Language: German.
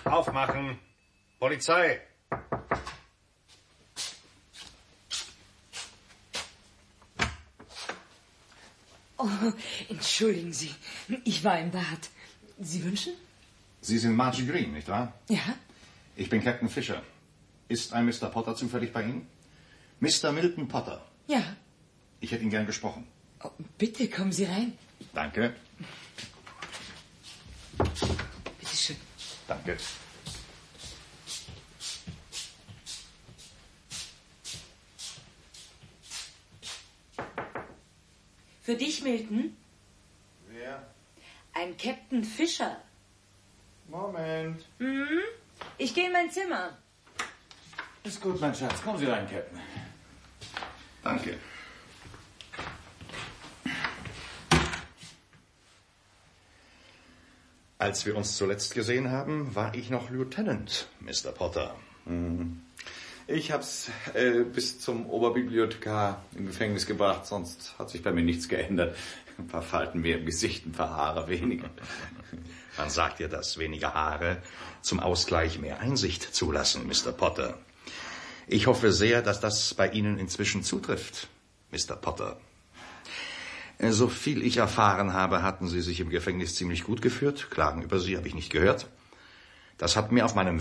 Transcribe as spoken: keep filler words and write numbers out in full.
Aufmachen. Polizei. Oh, entschuldigen Sie. Ich war im Bad. Sie wünschen? Sie sind Margie Green, nicht wahr? Ja. Ich bin Captain Fisher. Ist ein Mister Potter zufällig bei Ihnen? Mister Milton Potter. Ja. Ich hätte ihn gern gesprochen. Oh, bitte, kommen Sie rein. Danke. Bitte schön. Danke. Für dich, Milton? Wer? Ein Captain Fisher. Moment. Hm? Ich gehe in mein Zimmer. Ist gut, mein Schatz. Kommen Sie rein, Captain. Danke. Als wir uns zuletzt gesehen haben, war ich noch Lieutenant, Mister Potter. Mhm. Ich hab's äh, bis zum Oberbibliothekar im Gefängnis gebracht, sonst hat sich bei mir nichts geändert. Ein paar Falten mehr im Gesicht, ein paar Haare weniger. Man sagt ja, dass weniger Haare zum Ausgleich mehr Einsicht zulassen, Mister Potter. Ich hoffe sehr, dass das bei Ihnen inzwischen zutrifft, Mister Potter. So viel ich erfahren habe, hatten Sie sich im Gefängnis ziemlich gut geführt. Klagen über Sie habe ich nicht gehört. Das hat mir auf meinem